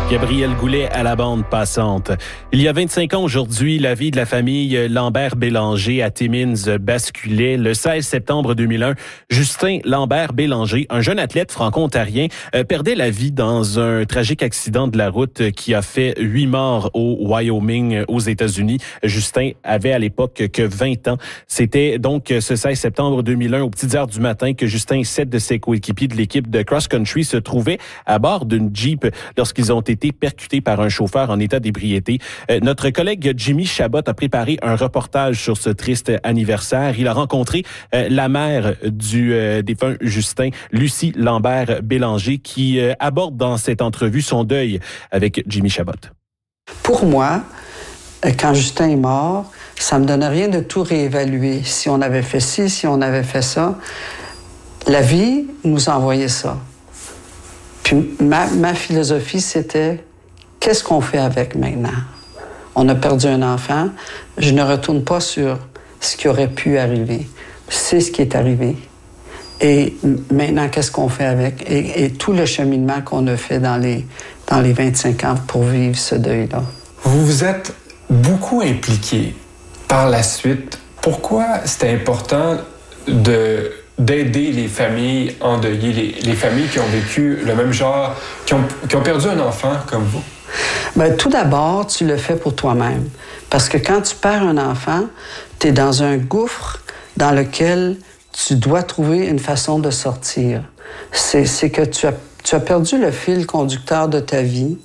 Gabriel Goulet à la bande passante. Il y a 25 ans aujourd'hui, la vie de la famille Lambert-Bélanger à Timmins basculait. Le 16 septembre 2001, Justin Lambert-Bélanger, un jeune athlète franco-ontarien, perdait la vie dans un tragique accident de la route qui a fait 8 morts au Wyoming, aux États-Unis. Justin avait à l'époque que 20 ans. C'était donc ce 16 septembre 2001, aux petites heures du matin, que Justin et 7 de ses coéquipiers de l'équipe de cross-country se trouvaient à bord d'une Jeep lorsqu'ils ont été percutés par un chauffeur en état d'ébriété. Notre collègue Jimmy Chabot a préparé un reportage sur ce triste anniversaire. Il a rencontré la mère du défunt Justin, Lucie Lambert-Bélanger, qui aborde dans cette entrevue son deuil avec Jimmy Chabot. Pour moi, quand Justin est mort, ça me donne rien de tout réévaluer. Si on avait fait ci, si on avait fait ça, la vie nous a envoyé ça. Puis ma philosophie, c'était, qu'est-ce qu'on fait avec maintenant? On a perdu un enfant. Je ne retourne pas sur ce qui aurait pu arriver. C'est ce qui est arrivé. Et maintenant, qu'est-ce qu'on fait avec? Et tout le cheminement qu'on a fait dans les 25 ans pour vivre ce deuil-là. Vous vous êtes beaucoup impliqué par la suite. Pourquoi c'était important d'aider les familles endeuillées, les familles qui ont vécu le même genre, qui ont perdu un enfant comme vous? Bien, tout d'abord, tu le fais pour toi-même. Parce que quand tu perds un enfant, tu es dans un gouffre dans lequel tu dois trouver une façon de sortir. C'est que tu as perdu le fil conducteur de ta vie.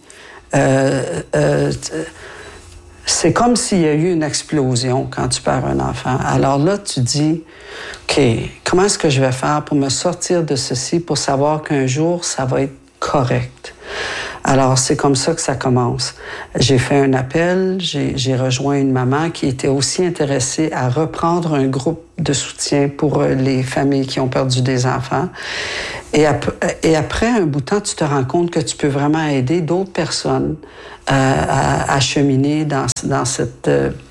C'est comme s'il y a eu une explosion quand tu perds un enfant. Alors là, tu dis, OK, comment est-ce que je vais faire pour me sortir de ceci, pour savoir qu'un jour, ça va être correct? Alors, c'est comme ça que ça commence. J'ai fait un appel, j'ai rejoint une maman qui était aussi intéressée à reprendre un groupe de soutien pour les familles qui ont perdu des enfants. Et après un bout de temps, tu te rends compte que tu peux vraiment aider d'autres personnes à cheminer dans cette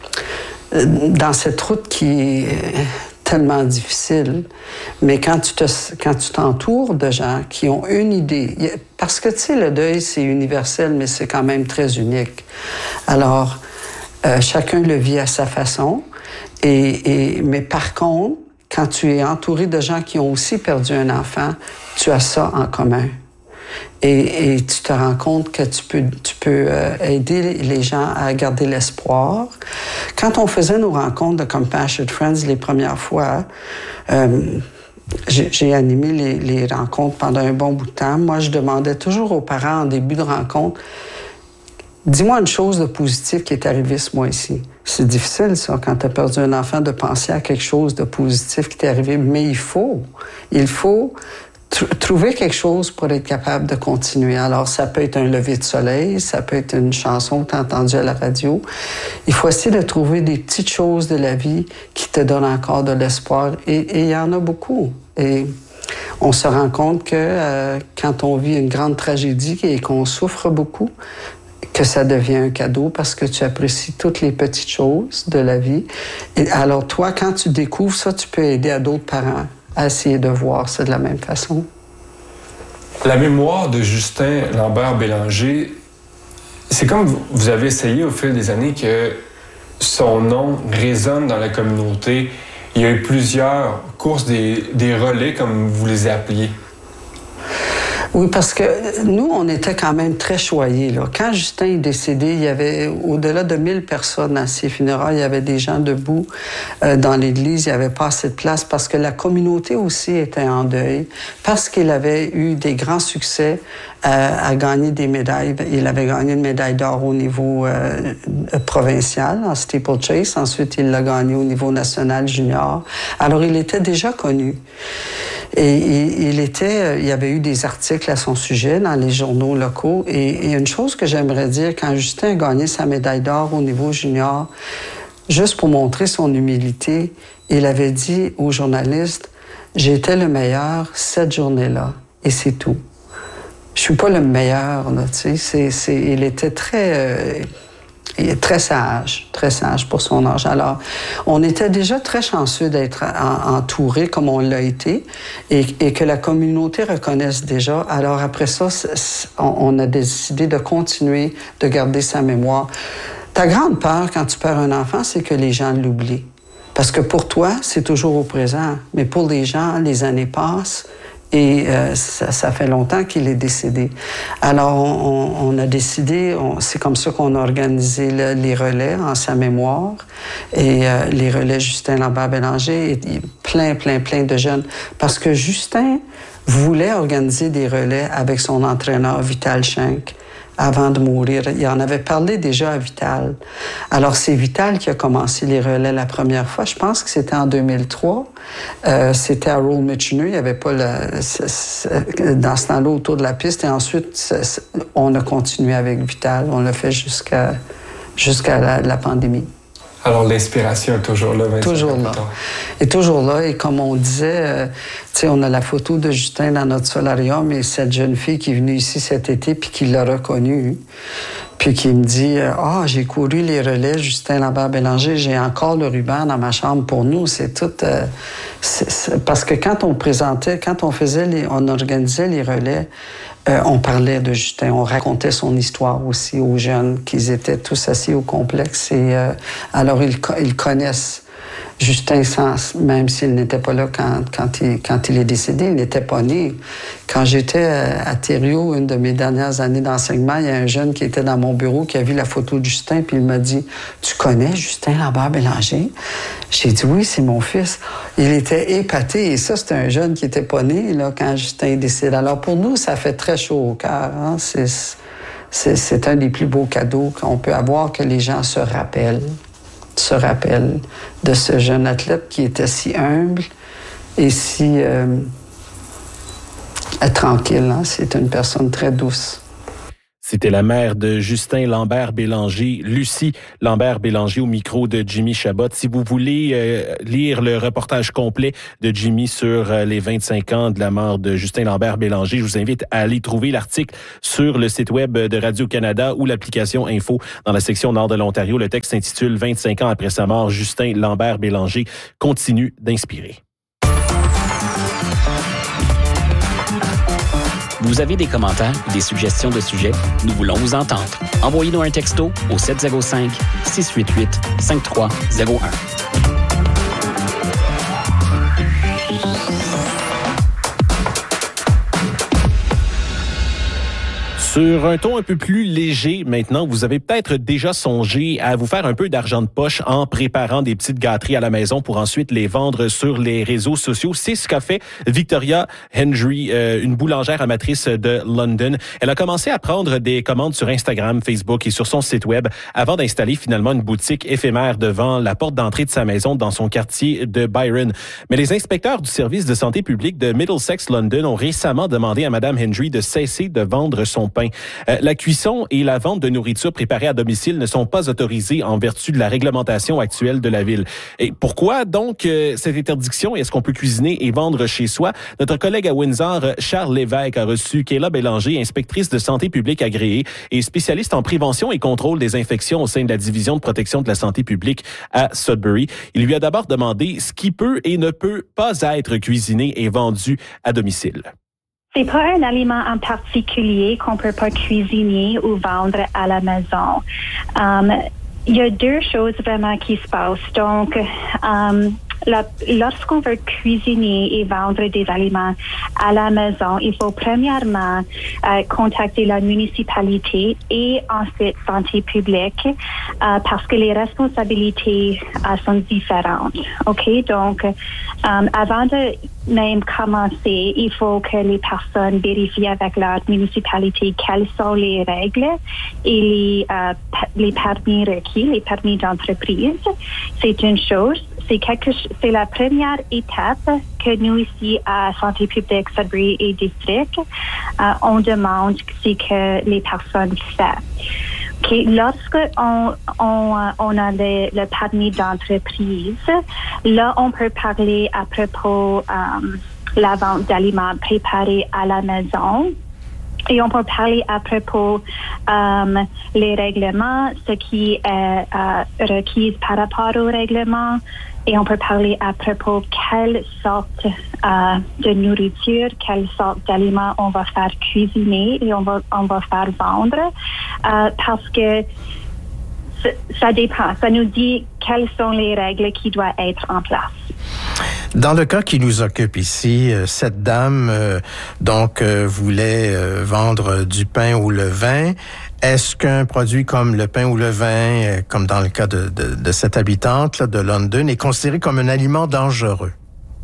route qui est tellement difficile. Mais quand tu t'entoures de gens qui ont une idée, parce que, tu sais, le deuil, c'est universel, mais c'est quand même très unique. Alors, chacun le vit à sa façon. Mais par contre, quand tu es entouré de gens qui ont aussi perdu un enfant, tu as ça en commun. Et tu te rends compte que tu peux aider les gens à garder l'espoir. Quand on faisait nos rencontres de Compassionate Friends les premières fois, j'ai animé les rencontres pendant un bon bout de temps. Moi, je demandais toujours aux parents en début de rencontre, dis-moi une chose de positive qui est arrivée ce mois-ci. C'est difficile, ça, quand tu as perdu un enfant, de penser à quelque chose de positif qui t'est arrivé, mais il faut trouver quelque chose pour être capable de continuer. Alors, ça peut être un lever de soleil, ça peut être une chanson que tu as entendue à la radio. Il faut essayer de trouver des petites choses de la vie qui te donnent encore de l'espoir. Et il y en a beaucoup. Et on se rend compte que quand on vit une grande tragédie et qu'on souffre beaucoup, que ça devient un cadeau parce que tu apprécies toutes les petites choses de la vie. Et alors, toi, quand tu découvres ça, tu peux aider à d'autres parents à essayer de voir ça de la même façon. La mémoire de Justin Lambert-Bélanger, c'est comme vous avez essayé au fil des années que son nom résonne dans la communauté. Il y a eu plusieurs courses, des relais, comme vous les appeliez. Oui, parce que nous, on était quand même très choyés, là. Quand Justin est décédé, il y avait au-delà de 1000 personnes à ses funérailles. Il y avait des gens debout dans l'église. Il n'y avait pas assez de place parce que la communauté aussi était en deuil. Parce qu'il avait eu des grands succès à gagner des médailles. Il avait gagné une médaille d'or au niveau provincial, en steeplechase. Ensuite, il l'a gagné au niveau national junior. Alors, il était déjà connu. Et il y avait eu des articles à son sujet dans les journaux locaux. Et une chose que j'aimerais dire, quand Justin a gagné sa médaille d'or au niveau junior, juste pour montrer son humilité, il avait dit aux journalistes, « J'étais le meilleur cette journée-là, et c'est tout. Je suis pas le meilleur, là, tu sais. Il était très... Il est très sage pour son âge. Alors, on était déjà très chanceux d'être entourés comme on l'a été et que la communauté reconnaisse déjà. Alors, après ça, on a décidé de continuer de garder sa mémoire. Ta grande peur quand tu perds un enfant, c'est que les gens l'oublient. Parce que pour toi, c'est toujours au présent. Mais pour les gens, les années passent. Et ça fait longtemps qu'il est décédé. Alors, on a décidé, c'est comme ça qu'on a organisé les relais en sa mémoire. Et les relais Justin Lambert-Bélanger, et plein de jeunes. Parce que Justin voulait organiser des relais avec son entraîneur Vital Schenk avant de mourir. Il en avait parlé déjà à Vital. Alors, c'est Vital qui a commencé les relais la première fois. Je pense que c'était en 2003. C'était à Roule-Michener. Il n'y avait pas dans ce temps-là autour de la piste. Et ensuite, on a continué avec Vital. On l'a fait jusqu'à la pandémie. Alors, l'inspiration est toujours là, 25 toujours ans plus là. tard. Et toujours là. Et comme on disait, tu sais, on a la photo de Justin dans notre solarium et cette jeune fille qui est venue ici cet été puis qui l'a reconnue. Puis qui me dit « j'ai couru les relais Justin Lambert-Bélanger, j'ai encore le ruban dans ma chambre pour nous. » C'est tout... parce que quand on organisait les relais, on parlait de Justin, on racontait son histoire aussi aux jeunes, qu'ils étaient tous assis au complexe. Et alors, ils connaissent Justin, même s'il n'était pas là quand il est décédé, il n'était pas né. Quand j'étais à Thériault, une de mes dernières années d'enseignement, il y a un jeune qui était dans mon bureau qui a vu la photo de Justin, puis il m'a dit « Tu connais Justin Lambert-Bélanger? » J'ai dit « Oui, c'est mon fils. » Il était épaté, et ça, c'était un jeune qui n'était pas né là, quand Justin est décédé. Alors pour nous, ça fait très chaud au cœur. Hein? C'est un des plus beaux cadeaux qu'on peut avoir, que les gens se rappellent de ce jeune athlète qui était si humble et si tranquille. Hein? C'est une personne très douce. C'était la mère de Justin Lambert-Bélanger, Lucie Lambert-Bélanger, au micro de Jimmy Chabot. Si vous voulez lire le reportage complet de Jimmy sur les 25 ans de la mort de Justin Lambert-Bélanger, je vous invite à aller trouver l'article sur le site web de Radio-Canada ou l'application Info dans la section nord de l'Ontario. Le texte s'intitule « 25 ans après sa mort, Justin Lambert-Bélanger continue d'inspirer ». Vous avez des commentaires ou des suggestions de sujets? Nous voulons vous entendre. Envoyez-nous un texto au 705-688-5301. Sur un ton un peu plus léger maintenant, vous avez peut-être déjà songé à vous faire un peu d'argent de poche en préparant des petites gâteries à la maison pour ensuite les vendre sur les réseaux sociaux. C'est ce qu'a fait Victoria Henry, une boulangère amatrice de London. Elle a commencé à prendre des commandes sur Instagram, Facebook et sur son site web avant d'installer finalement une boutique éphémère devant la porte d'entrée de sa maison dans son quartier de Byron. Mais les inspecteurs du service de santé publique de Middlesex London ont récemment demandé à Mme Henry de cesser de vendre son pain. La cuisson et la vente de nourriture préparée à domicile ne sont pas autorisées en vertu de la réglementation actuelle de la ville. Et pourquoi donc cette interdiction? Est-ce qu'on peut cuisiner et vendre chez soi? Notre collègue à Windsor, Charles Lévesque, a reçu Kayla Bélanger, inspectrice de santé publique agréée et spécialiste en prévention et contrôle des infections au sein de la division de protection de la santé publique à Sudbury. Il lui a d'abord demandé ce qui peut et ne peut pas être cuisiné et vendu à domicile. C'est pas un aliment en particulier qu'on peut pas cuisiner ou vendre à la maison. Il y a deux choses vraiment qui se passent. Donc, lorsqu'on veut cuisiner et vendre des aliments à la maison, il faut premièrement contacter la municipalité et ensuite santé publique parce que les responsabilités sont différentes. OK? Donc, avant de même commencer, il faut que les personnes vérifient avec leur municipalité quelles sont les règles et les permis requis, les permis d'entreprise. C'est une chose. C'est la première étape que nous ici à Santé publique, Sudbury et District, on demande c'est que les personnes font. Okay. Lorsque on a le permis d'entreprise, là on peut parler à propos la vente d'aliments préparés à la maison. Et on peut parler à propos les règlements, ce qui est requis par rapport aux règlements. Et on peut parler à propos quelle sorte de nourriture, quelle sorte d'aliments on va faire cuisiner et on va faire vendre. Parce que ça dépend. Ça nous dit quelles sont les règles qui doivent être en place. Dans le cas qui nous occupe ici, cette dame voulait vendre du pain ou le vin. Est-ce qu'un produit comme le pain ou le vin, comme dans le cas de cette habitante là, de London, est considéré comme un aliment dangereux?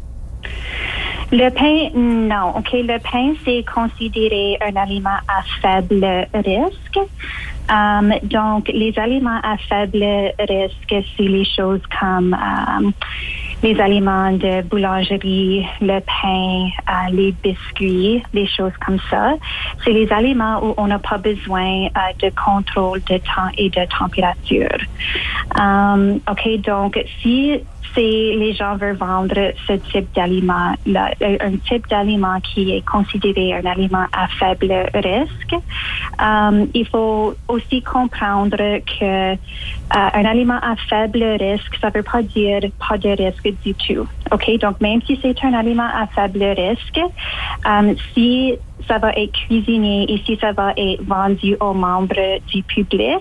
Le pain, non. OK, le pain, c'est considéré un aliment à faible risque. Donc, les aliments à faible risque, c'est les choses comme les aliments de boulangerie, le pain, les biscuits, les choses comme ça. C'est les aliments où on n'a pas besoin de contrôle de temps et de température. OK, donc, si les gens veulent vendre ce type d'aliment-là, un type d'aliment qui est considéré un aliment à faible risque, il faut aussi comprendre que un aliment à faible risque, ça ne veut pas dire pas de risque du tout. OK? Donc, même si c'est un aliment à faible risque, si ça va être cuisiné et si ça va être vendu aux membres du public,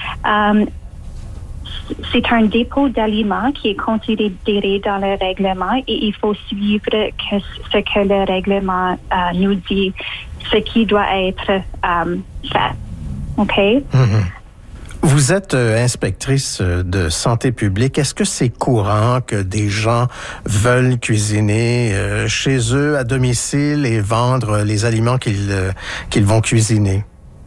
c'est un dépôt d'aliments qui est considéré dans le règlement et il faut suivre ce que le règlement nous dit, ce qui doit être fait. OK? Mm-hmm. Vous êtes inspectrice de santé publique. Est-ce que c'est courant que des gens veulent cuisiner chez eux, à domicile, et vendre les aliments qu'ils vont cuisiner?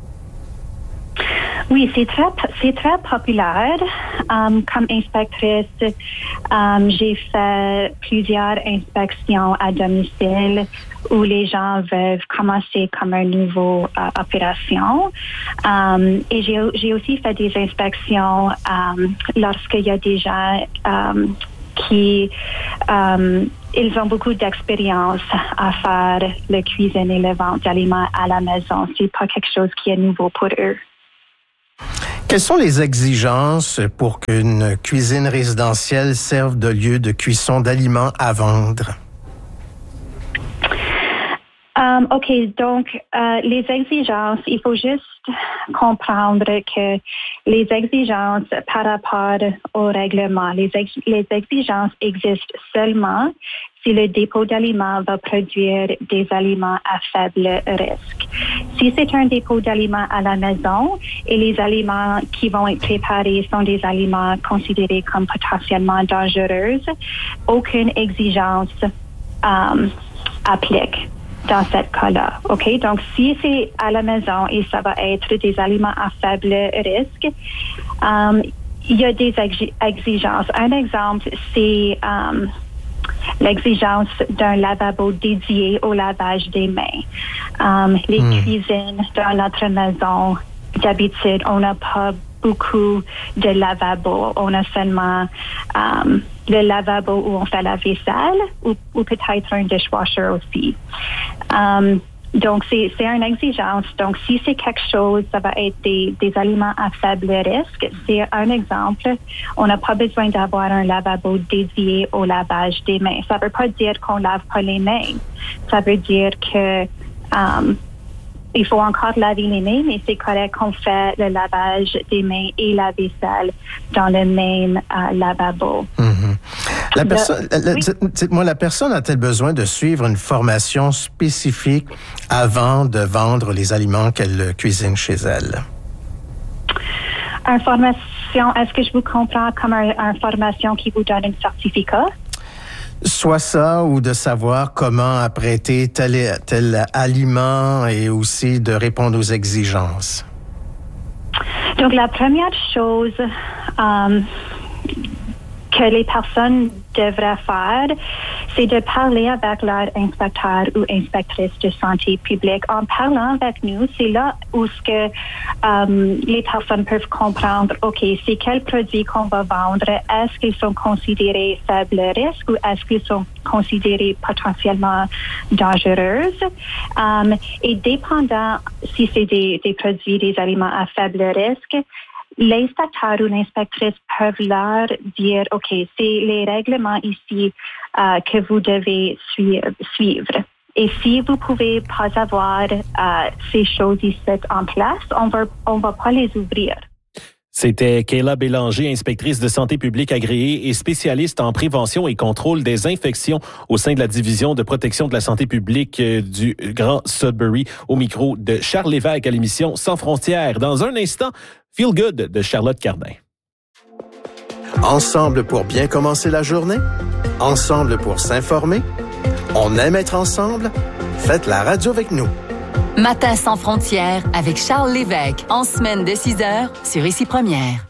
Oui, c'est très populaire. Comme inspectrice, j'ai fait plusieurs inspections à domicile où les gens veulent commencer comme une nouvelle opération. Et j'ai aussi fait des inspections lorsqu'il y a des gens qui ils ont beaucoup d'expérience à faire la cuisine et la vente d'aliments à la maison. C'est pas quelque chose qui est nouveau pour eux. Quelles sont les exigences pour qu'une cuisine résidentielle serve de lieu de cuisson d'aliments à vendre? OK, donc les exigences, il faut juste comprendre que les exigences par rapport au règlement, les exigences existent seulement si le dépôt d'aliments va produire des aliments à faible risque. Si c'est un dépôt d'aliments à la maison et les aliments qui vont être préparés sont des aliments considérés comme potentiellement dangereux, aucune exigence applique dans ce cas-là. OK? Donc, si c'est à la maison et ça va être des aliments à faible risque, il y a des exigences. Un exemple, c'est l'exigence d'un lavabo dédié au lavage des mains. Les cuisines dans notre maison, d'habitude, on n'a pas beaucoup de lavabo. On a seulement le lavabo où on fait la vaisselle ou peut-être un dishwasher aussi. Donc, c'est une exigence. Donc, si c'est quelque chose, ça va être des aliments à faible risque. C'est un exemple. On n'a pas besoin d'avoir un lavabo dédié au lavage des mains. Ça ne veut pas dire qu'on lave pas les mains. Ça veut dire que il faut encore laver les mains, mais c'est correct qu'on fait le lavage des mains et la vaisselle dans le même lavabo. Mm-hmm. Dites-moi, la personne a-t-elle besoin de suivre une formation spécifique avant de vendre les aliments qu'elle cuisine chez elle? Une formation, est-ce que je vous comprends comme une formation qui vous donne un certificat? Soit ça, ou de savoir comment apprêter tel aliment et aussi de répondre aux exigences. Donc, la première chose que les personnes devraient faire, c'est de parler avec leur inspecteur ou inspectrice de santé publique. En parlant avec nous, c'est là où les personnes peuvent comprendre, OK, c'est quels produits qu'on va vendre, est-ce qu'ils sont considérés faible risque ou est-ce qu'ils sont considérés potentiellement dangereux. Et dépendant si c'est des produits, des aliments à faible risque, l'inspecteur ou l'inspectrice peuvent leur dire, OK, c'est les règlements ici que vous devez suivre. Et si vous pouvez pas avoir ces choses ici en place, on va pas les ouvrir. C'était Kayla Bélanger, inspectrice de santé publique agréée et spécialiste en prévention et contrôle des infections au sein de la division de protection de la santé publique du Grand Sudbury, au micro de Charles Lévesque à l'émission Sans frontières. Dans un instant, Feel Good de Charlotte Cardin. Ensemble pour bien commencer la journée? Ensemble pour s'informer? On aime être ensemble? Faites la radio avec nous. Matin sans frontières avec Charles Lévesque, en semaine de 6h sur Ici Première.